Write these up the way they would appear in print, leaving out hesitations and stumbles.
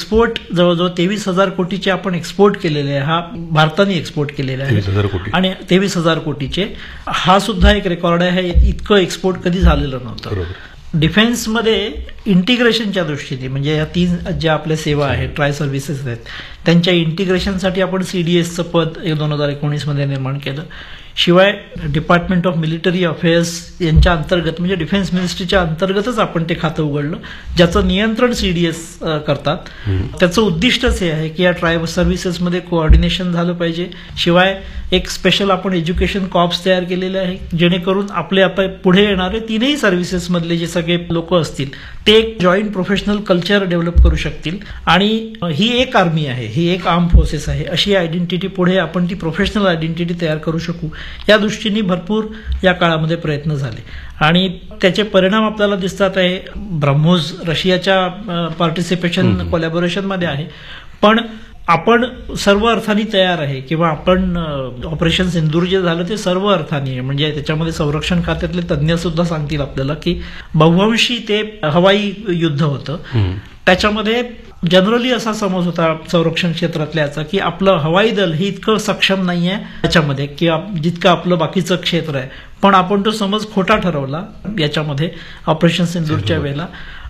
Export जवळजवळ 23,000 कोटीचे आपण export केलेले आहे. हा भारताने एक्सपोर्ट केलेले आहे 23,000 कोटी आणि 23,000 कोटीचे हा सुद्धा एक रेकॉर्ड आहे. इतकं एक्सपोर्ट कधी झालेलं नव्हतं. बरोबर. डिफेन्समध्ये इंटिग्रेशनच्या दृष्टीने म्हणजे या 3 ज्या आपल्या सेवा आहेत, ट्राय सर्व्हिसेस आहेत, त्यांच्या इंटिग्रेशनसाठी आपण CDSचं पद 2019 मध्ये निर्माण केलं. शिवाय डिपार्टमेंट ऑफ मिलिटरी अफेअर्स यांच्या अंतर्गत म्हणजे डिफेन्स मिनिस्ट्रीच्या अंतर्गतच आपण ते खातं उघडलं, ज्याचं नियंत्रण CDS करतात. त्याचं उद्दिष्टच हे आहे की या ट्राय सर्व्हिसेसमध्ये कोऑर्डिनेशन झालं पाहिजे. शिवाय एक स्पेशल आपण एज्युकेशन कॉर्प्स तयार केलेले आहे, जेणेकरून आपले आता पुढे येणारे 3ही सर्व्हिसेसमधले जे सगळे लोक असतील ते एक जॉईंट प्रोफेशनल कल्चर डेव्हलप करू शकतील. आणि ही एक आर्मी आहे, ही एक आर्म फोर्सेस आहे, अशी आयडेंटिटी पुढे आपण ती प्रोफेशनल आयडेंटिटी तयार करू शकू, या दृष्टीने भरपूर या काळामध्ये प्रयत्न झाले आणि त्याचे परिणाम आपल्याला दिसतात आहे. ब्रह्मोस रशियाच्या पार्टिसिपेशन कोलॅबोरेशनमध्ये आहे, पण आपण सर्व अर्थाने तयार आहे किंवा आपण ऑपरेशन सिंदूर जे झालं ते सर्व अर्थाने आहे. म्हणजे त्याच्यामध्ये संरक्षण खात्यातले तज्ज्ञ सुद्धा सांगतील आपल्याला की बहुवंशी ते हवाई युद्ध होतं. त्याच्यामध्ये जनरली असा समज होता संरक्षण क्षेत्रातल्याचा की आपलं हवाई दल हे इतकं सक्षम नाहीये त्याच्यामध्ये की जितकं आपलं बाकीचं क्षेत्र आहे, पण आपण तो समज खोटा ठरवला याच्यामध्ये ऑपरेशन सिंदूरच्या वेळेला.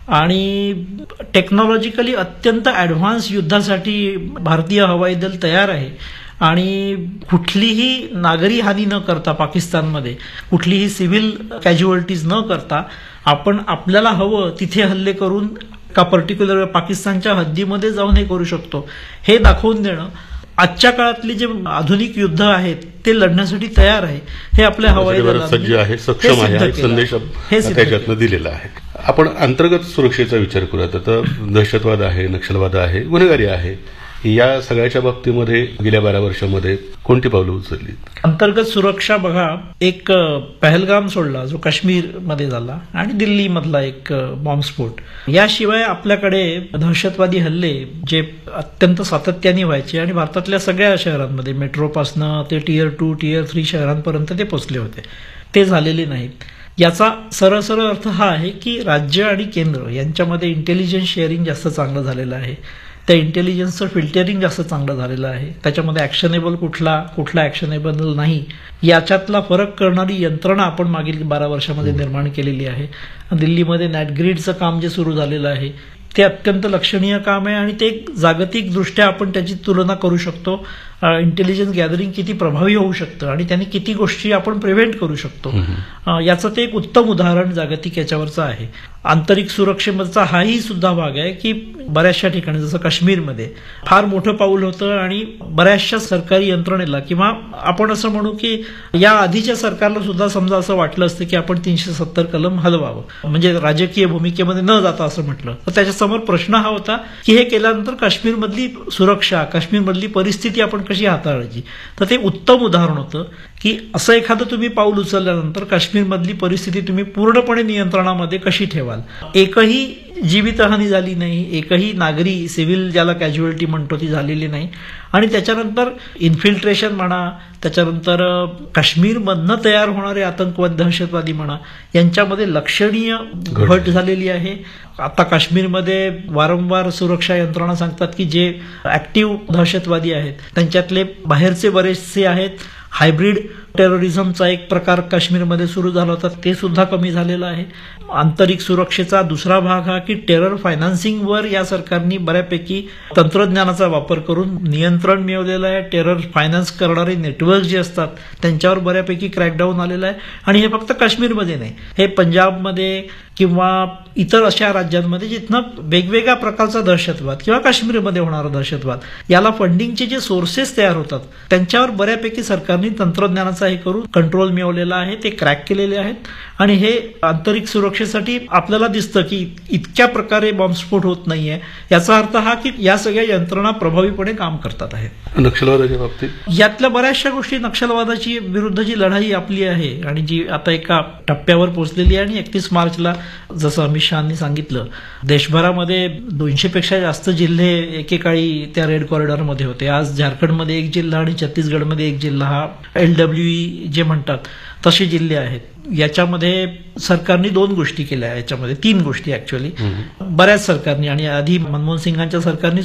आणि टेक्नॉलॉजिकली अत्यंत ॲडव्हान्स युद्धासाठी भारतीय हवाई दल तयार आहे आणि कुठलीही नागरी हानी न करता पाकिस्तानमध्ये कुठलीही सिव्हिल कॅज्युअल्टीज न करता आपण आपल्याला हवं तिथे हल्ले करून का पर्टिक्युलर पाकिस्तानच्या हद्दीमध्ये जाऊन हे करू शकतो हे दाखवून देणं. आजच्या काळातली जे आधुनिक युद्ध आहेत ते लढण्यासाठी तयार आहे, हे आपल्या हवाई दलाने सज्ज आहे, सक्षम आहे, संदेश त्याच्यातनं दिलेला आहे. आपण अंतर्गत सुरक्षेचा विचार करूयात. आता दहशतवाद आहे, नक्षलवाद आहे, गुन्हेगारी आहे, या सगळ्याच्या बाबतीमध्ये गेल्या 12 वर्षामध्ये कोणती पावलं उचलली? अंतर्गत सुरक्षा बघा, एक पहलगाम सोडला जो काश्मीरमध्ये झाला आणि दिल्ली मधला एक बॉम्बस्फोट, याशिवाय आपल्याकडे दहशतवादी हल्ले जे अत्यंत सातत्याने व्हायचे आणि भारतातल्या सगळ्या शहरांमध्ये मेट्रोपासनं ते Tier 2 Tier 3 शहरांपर्यंत ते पोचले होते, ते झालेले नाहीत. याचा सरळ अर्थ हा आहे की राज्य आणि केंद्र यांच्यामध्ये इंटेलिजन्स शेअरिंग जास्त चांगलं झालेलं आहे. त्या इंटेलिजन्सचं फिल्टरिंग जास्त चांगलं झालेलं आहे. त्याच्यामध्ये ॲक्शनेबल कुठला ॲक्शनेबल नाही याच्यातला फरक करणारी यंत्रणा आपण मागील 12 वर्षामध्ये निर्माण केलेली आहे. दिल्लीमध्ये नॅटग्रिडचं काम जे सुरू झालेलं आहे ते अत्यंत लक्षणीय काम आहे आणि ते जागतिक दृष्ट्या आपण त्याची तुलना करू शकतो. इंटेलिजन्स गॅदरिंग किती प्रभावी होऊ शकतं आणि त्यांनी किती गोष्टी आपण प्रिव्हेंट करू शकतो, याचं ते एक उत्तम उदाहरण जागतिक याच्यावरचं आहे. आंतरिक सुरक्षेचा हाही सुद्धा भाग आहे की बऱ्याचशा ठिकाणी जसं काश्मीरमध्ये फार मोठं पाऊल होतं आणि बऱ्याचशा सरकारी यंत्रणेला किंवा आपण असं म्हणू की या आधीच्या सरकारला सुद्धा समजा असं वाटलं असतं की आपण 370 कलम हलवावं, म्हणजे राजकीय भूमिकेमध्ये न जाता असं म्हटलं तर त्याच्यासमोर प्रश्न हा होता की हे केल्यानंतर काश्मीरमधली सुरक्षा, काश्मीरमधली परिस्थिती आपण कशी हाताळायची. तर ते उत्तम उदाहरण होतं की असं एखादं तुम्ही पाऊल उचलल्यानंतर काश्मीरमधली परिस्थिती तुम्ही पूर्णपणे नियंत्रणामध्ये कशी ठेवाल. एकही जीवितहानी झाली नाही, एकही नागरी सिव्हिल ज्याला कॅज्युअल्टी म्हणतो ती झालेली नाही. आणि त्याच्यानंतर इन्फिल्ट्रेशन म्हणा, त्याच्यानंतर काश्मीरमधनं तयार होणारे आतंकवाद, दहशतवादी म्हणा, यांच्यामध्ये लक्षणीय घट झालेली आहे. आता काश्मीरमध्ये वारंवार सुरक्षा यंत्रणा सांगतात की जे ऍक्टिव्ह दहशतवादी आहेत त्यांच्यातले बाहेरचे बरेचसे आहेत. हायब्रिड टेररिझमचा एक प्रकार काश्मीरमध्ये सुरू झाला होता, ते सुद्धा कमी झालेलं आहे. आंतरिक सुरक्षेचा दुसरा भाग हा की टेरर फायनान्सिंगवर या सरकारने बऱ्यापैकी तंत्रज्ञानाचा वापर करून नियंत्रण मिळवलेलं आहे. टेरर फायनान्स करणारे नेटवर्क जे असतात त्यांच्यावर बऱ्यापैकी क्रॅकडाऊन आलेलं आहे. आणि हे फक्त काश्मीरमध्ये नाही, हे पंजाबमध्ये किंवा इतर अशा राज्यांमध्ये जिथनं वेगवेगळ्या प्रकारचा दहशतवाद किंवा काश्मीरमध्ये होणारा दहशतवाद याला फंडिंगचे जे सोर्सेस तयार होतात त्यांच्यावर बऱ्यापैकी सरकारने तंत्रज्ञानाचा हे करून कंट्रोल मिळवलेला आहे, ते क्रॅक केलेले आहेत. आणि हे आंतरिक सुरक्षेसाठी आपल्याला दिसतं की इतक्या प्रकारे बॉम्बस्फोट होत नाहीये. याचा अर्थ हा की या सगळ्या यंत्रणा प्रभावीपणे काम करतात आहेत. नक्षलवादाच्या बाबतीत यातल्या बऱ्याचशा गोष्टी, नक्षलवादाची विरुद्धची लढाई आपली आहे आणि जी आता एका टप्प्यावर पोहोचलेली आहे. आणि 31 मार्चला जसं अमित शहानी सांगितलं, देशभरामध्ये 200 पेक्षा जास्त जिल्हे एकेकाळी त्या रेड कॉरिडॉरमध्ये होते. आज झारखंडमध्ये एक जिल्हा आणि छत्तीसगडमध्ये एक जिल्हा, हा LWE जे म्हणतात तसे जिल्हे आहेत. याच्यामध्ये सरकारने 2 गोष्टी केल्या, याच्यामध्ये 3 गोष्टी ऍक्च्युअली बऱ्याच सरकारनी, आणि आधी मनमोहन सिंगांच्या सरकारने